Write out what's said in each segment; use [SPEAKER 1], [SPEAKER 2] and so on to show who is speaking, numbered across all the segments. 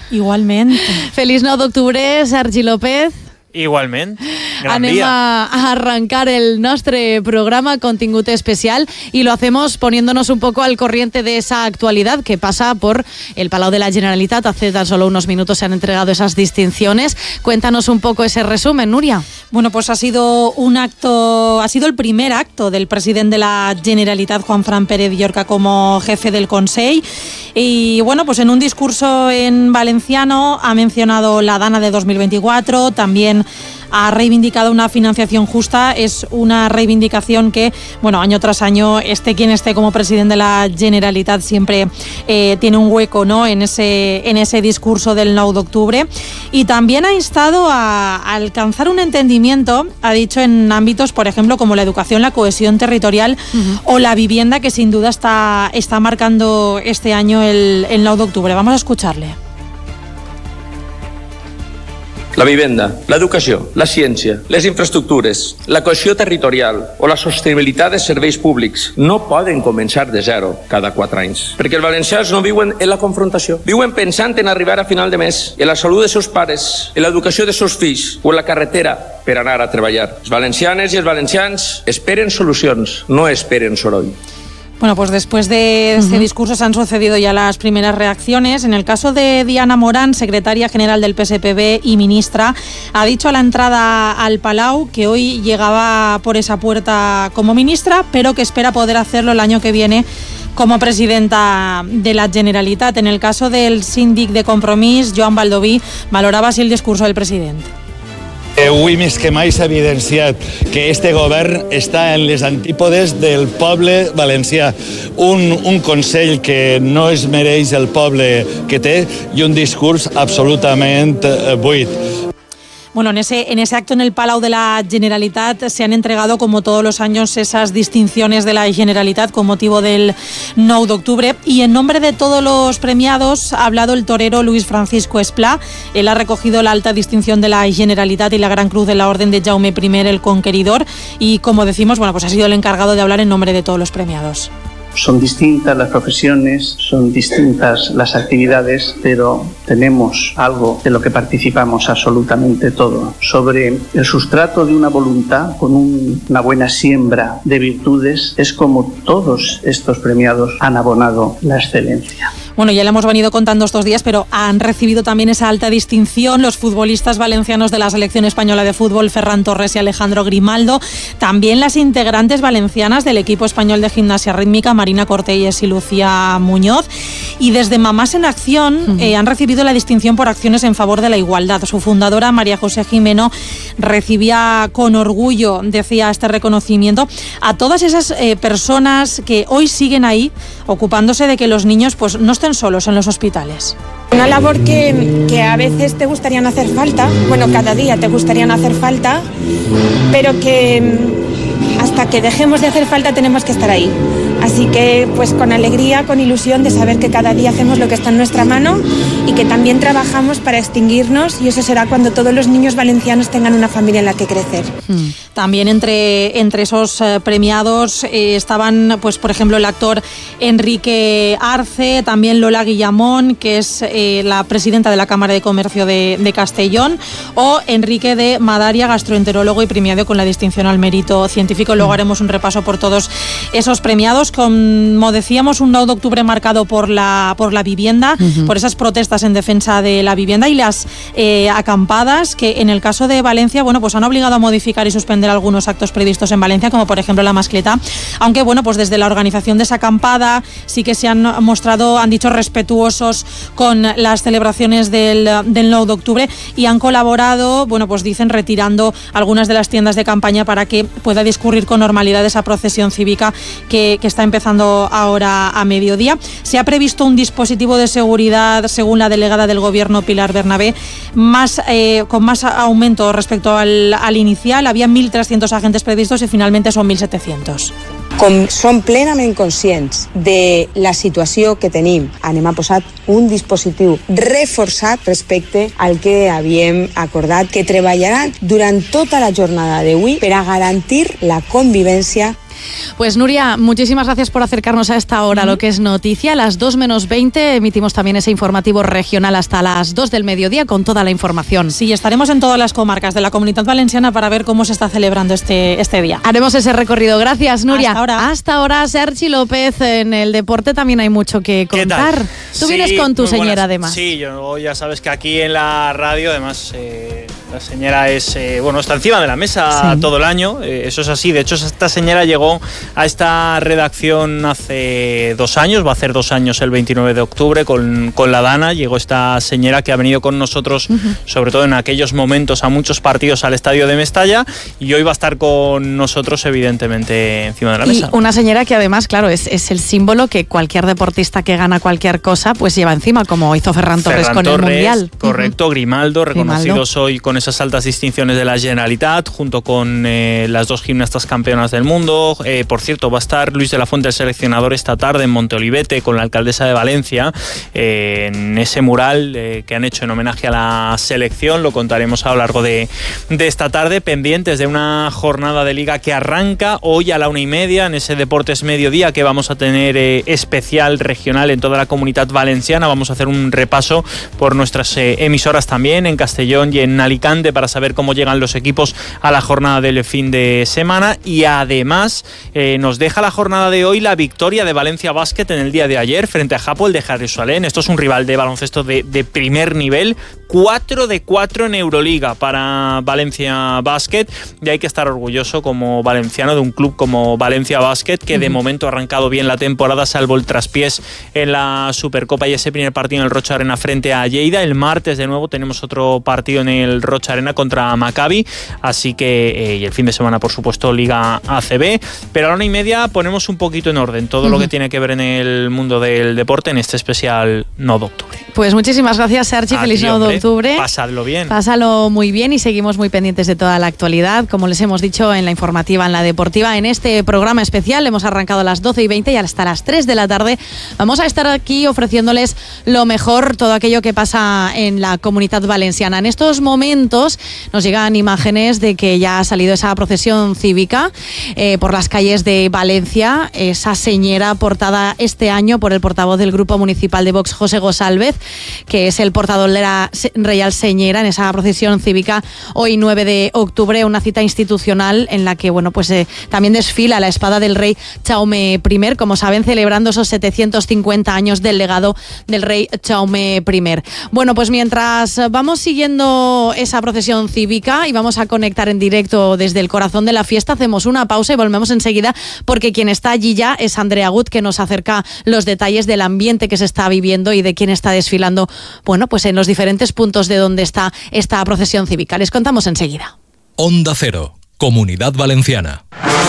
[SPEAKER 1] Igualment.
[SPEAKER 2] Feliç 9 d'octubre, Sergi López.
[SPEAKER 3] Igualment, gran
[SPEAKER 2] Anem
[SPEAKER 3] día.
[SPEAKER 2] a arrancar el nuestro programa Contingut Especial y lo hacemos poniéndonos un poco al corriente de esa actualidad que pasa por el Palau de la Generalitat. Hace tan solo unos minutos se han entregado esas distinciones. Cuéntanos un poco ese resumen, Nuria.
[SPEAKER 1] Bueno, pues ha sido el primer acto del presidente de la Generalitat, Juanfran Pérez Llorca, como jefe del Consell. Y bueno, pues en un discurso en valenciano ha mencionado la Dana de 2024, también ha reivindicado una financiación justa. Es una reivindicación que, bueno, año tras año, quien esté como presidente de la Generalitat siempre tiene un hueco, ¿no?, en ese discurso del 9 de octubre. Y también ha instado a alcanzar un entendimiento, ha dicho, en ámbitos, por ejemplo, como la educación, la cohesión territorial o la vivienda, que sin duda está marcando este año el 9 de octubre. Vamos a escucharle.
[SPEAKER 4] La vivenda, l'educació, la ciència, les infraestructures, la cohesió territorial o la sostenibilitat dels serveis públics no poden començar de zero cada 4 anys, perquè els valencians no viuen en la confrontació, viuen pensant en arribar a final de mes, en la salut dels seus pares, en l'educació dels seus fills o en la carretera per anar a treballar. Les valencianes i els valencians esperen solucions, no esperen soroll.
[SPEAKER 1] Bueno, pues después de este discurso se han sucedido ya las primeras reacciones. En el caso de Diana Morán, secretaria general del PSPB y ministra, ha dicho a la entrada al Palau que hoy llegaba por esa puerta como ministra, pero que espera poder hacerlo el año que viene como presidenta de la Generalitat. En el caso del síndic de Compromís, Joan Baldoví, valoraba así el discurso del presidente.
[SPEAKER 5] Avui més que mai s'ha evidenciat que este govern està en les antípodes del poble valencià. Un Consell que no es mereix el poble que té i un discurs absolutament buit.
[SPEAKER 1] Bueno, en ese acto en el Palau de la Generalitat se han entregado, como todos los años, esas distinciones de la Generalitat con motivo del 9 de octubre. Y en nombre de todos los premiados ha hablado el torero Luis Francisco Esplá. Él ha recogido la alta distinción de la Generalitat y la Gran Cruz de la Orden de Jaume I el Conqueridor. Y como decimos, bueno, pues ha sido el encargado de hablar en nombre de todos los premiados.
[SPEAKER 6] Son distintas las profesiones, son distintas las actividades, pero tenemos algo de lo que participamos absolutamente todo. Sobre el sustrato de una voluntad, con una buena siembra de virtudes, es como todos estos premiados han abonado la excelencia.
[SPEAKER 1] Bueno, ya le hemos venido contando estos días, pero han recibido también esa alta distinción los futbolistas valencianos de la selección española de fútbol, Ferran Torres y Alejandro Grimaldo, también las integrantes valencianas del equipo español de gimnasia rítmica, Marina Cortelles y Lucía Muñoz, y desde Mamás en Acción han recibido la distinción por acciones en favor de la igualdad. Su fundadora, María José Jimeno, recibía con orgullo, decía, este reconocimiento a todas esas personas que hoy siguen ahí ocupándose de que los niños pues no estén solos en los hospitales.
[SPEAKER 7] Una labor que a veces te gustaría no hacer falta, bueno, cada día te gustaría no hacer falta, pero que hasta que dejemos de hacer falta tenemos que estar ahí. Así que pues con alegría, con ilusión de saber que cada día hacemos lo que está en nuestra mano y que también trabajamos para extinguirnos, y eso será cuando todos los niños valencianos tengan una familia en la que crecer.
[SPEAKER 1] También entre esos premiados estaban, pues por ejemplo, el actor Enrique Arce, también Lola Guillamón, que es la presidenta de la Cámara de Comercio de Castellón, o Enrique de Madaria, gastroenterólogo y premiado con la distinción al mérito científico. Luego haremos un repaso por todos esos premiados. Como decíamos, un 9 de octubre marcado por la vivienda, por esas protestas en defensa de la vivienda y las acampadas que en el caso de Valencia, bueno, pues han obligado a modificar y suspender algunos actos previstos en Valencia, como por ejemplo la mascleta, aunque bueno, pues desde la organización de esa acampada sí que se han mostrado, han dicho, respetuosos con las celebraciones del 9 de octubre y han colaborado, bueno, pues dicen, retirando algunas de las tiendas de campaña para que pueda discurrir con normalidad esa procesión cívica que está empezando ahora a mediodía. Se ha previsto un dispositivo de seguridad, según la delegada del Gobierno, Pilar Bernabé, con más aumento respecto al inicial. Había 1.300 agentes previstos y finalmente son 1.700.
[SPEAKER 8] Com som plenament conscients de la situació que tenim, anem a posar un dispositiu reforçat respecte al que havíem acordat, que treballaran durant tota la jornada d'avui per a garantir la convivència.
[SPEAKER 2] Pues Nuria, muchísimas gracias por acercarnos a esta hora lo que es noticia. A las 2 menos 20 emitimos también ese informativo regional hasta las 2 del mediodía con toda la información.
[SPEAKER 1] Sí, estaremos en todas las comarcas de la Comunidad Valenciana para ver cómo se está celebrando este día.
[SPEAKER 2] Haremos ese recorrido. Gracias, Nuria.
[SPEAKER 1] Hasta
[SPEAKER 2] ahora, Sergi López. En el deporte también hay mucho que contar. Tú vienes con tu señora, además.
[SPEAKER 3] Sí, yo ya sabes que aquí en la radio, además, la señora está encima de la mesa todo el año. Eso es así. De hecho, esta señora llegó a esta redacción hace 2 años. Va a hacer 2 años el 29 de octubre con la Dana. Llegó esta señora que ha venido con nosotros, sobre todo en aquellos momentos, a muchos partidos al estadio de Mestalla. Y hoy va a estar con nosotros, evidentemente, encima de la mesa.
[SPEAKER 2] Y una señora que además, claro, es el símbolo que cualquier deportista que gana cualquier cosa, pues lleva encima, como hizo Ferran Torres con el Mundial.
[SPEAKER 3] Correcto, Grimaldo, reconocidos hoy con esas altas distinciones de la Generalitat, junto con las 2 gimnastas campeonas del mundo. Por cierto, va a estar Luis de la Fuente, el seleccionador, esta tarde en Monteolivete con la alcaldesa de Valencia, en ese mural que han hecho en homenaje a la selección. Lo contaremos a lo largo de esta tarde, pendientes de una jornada de liga que arranca hoy a la 1:30 en ese Deportes Mediodía que vamos a tener especial regional en toda la Comunidad Valenciana. Vamos a hacer un repaso por nuestras emisoras también en Castellón y en Alicante para saber cómo llegan los equipos a la jornada del fin de semana. Y además nos deja la jornada de hoy la victoria de Valencia Basket en el día de ayer frente a Hapoel de Jerusalén. Esto es un rival de baloncesto de primer nivel. 4 de 4 en Euroliga para Valencia Basket, y hay que estar orgulloso como valenciano de un club como Valencia Basket, que de momento ha arrancado bien la temporada, salvo el traspiés en la Supercopa y ese primer partido en el Rocha Arena frente a Lleida. El martes de nuevo tenemos otro partido en el Rocha Arena contra Maccabi, así que y el fin de semana por supuesto Liga ACB, pero a la 1:30 ponemos un poquito en orden todo lo que tiene que ver en el mundo del deporte en este especial 9 de octubre.
[SPEAKER 2] Pues muchísimas gracias, Sergi. Feliz 9 de octubre.
[SPEAKER 3] Pasadlo bien.
[SPEAKER 2] Pásalo muy bien y seguimos muy pendientes de toda la actualidad. Como les hemos dicho en la informativa, en la deportiva, en este programa especial hemos arrancado a las 12:20 y hasta las 3 de la tarde vamos a estar aquí ofreciéndoles lo mejor, todo aquello que pasa en la Comunidad Valenciana. En estos momentos nos llegan imágenes de que ya ha salido esa procesión cívica por las calles de Valencia, esa señera portada este año por el portavoz del Grupo Municipal de Vox, José González, que es el portador de la Real Señera en esa procesión cívica hoy 9 de octubre, una cita institucional en la que también desfila la espada del rey Jaume I, como saben, celebrando esos 750 años del legado del rey Jaume I. Bueno, pues mientras vamos siguiendo esa procesión cívica y vamos a conectar en directo desde el corazón de la fiesta, hacemos una pausa y volvemos enseguida, porque quien está allí ya es Andrea Gut, que nos acerca los detalles del ambiente que se está viviendo y de quién está desfilando, en los diferentes puntos de donde está esta procesión cívica. Les contamos enseguida.
[SPEAKER 9] Onda Cero, Comunidad Valenciana.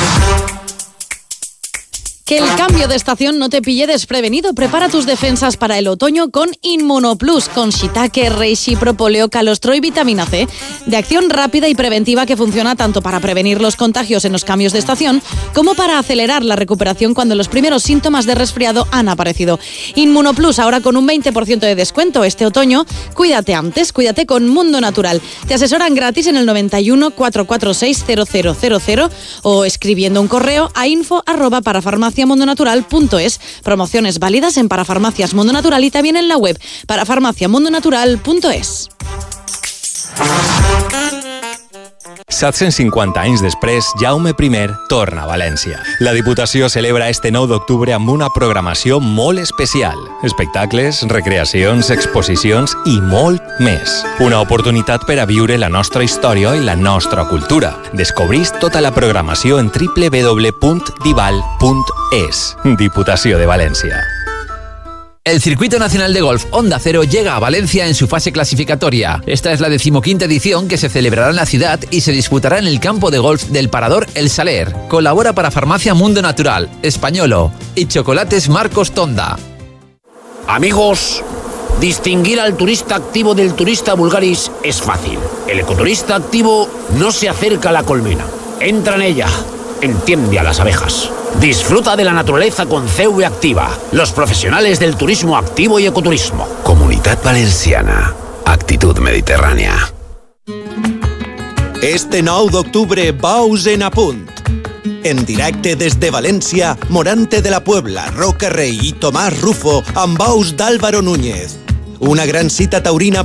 [SPEAKER 2] Que el cambio de estación no te pille desprevenido. Prepara tus defensas para el otoño con Inmunoplus, con shiitake, reishi, propóleo, calostro y vitamina C, de acción rápida y preventiva que funciona tanto para prevenir los contagios en los cambios de estación como para acelerar la recuperación cuando los primeros síntomas de resfriado han aparecido. Inmunoplus ahora con un 20% de descuento este otoño. Cuídate antes, cuídate con Mundo Natural. Te asesoran gratis en el 91 446 0000 o escribiendo un correo a info@parafarmaciamundonatural.es. Promociones válidas en Parafarmacias Mundo Natural y también en la web parafarmaciamundonatural.es.
[SPEAKER 9] 750 anys després, Jaume I torna a València. La Diputació celebra este 9 d'octubre amb una programació molt especial. Espectacles, recreacions, exposicions i molt més. Una oportunitat per a viure la nostra història i la nostra cultura. Descobrís tota la programació en www.dival.es. Diputació de València.
[SPEAKER 10] El Circuito Nacional de Golf Onda Cero llega a Valencia en su fase clasificatoria. Esta es la 15ª edición que se celebrará en la ciudad y se disputará en el campo de golf del Parador El Saler. Colabora para Farmacia Mundo Natural, Españolo y Chocolates Marcos Tonda.
[SPEAKER 11] Amigos, distinguir al turista activo del turista vulgaris es fácil. El ecoturista activo no se acerca a la colmena, entra en ella, entiende a las abejas. Disfruta de la naturaleza con CV Activa, los profesionales del turismo activo y ecoturismo.
[SPEAKER 12] Comunidad Valenciana, actitud mediterránea.
[SPEAKER 13] Este 9 d'octubre, bous en apunt. En directe des de València, Morante de la Puebla, Roca Rey i Tomàs Rufo amb veus d'Álvaro Núñez. Una gran cita taurina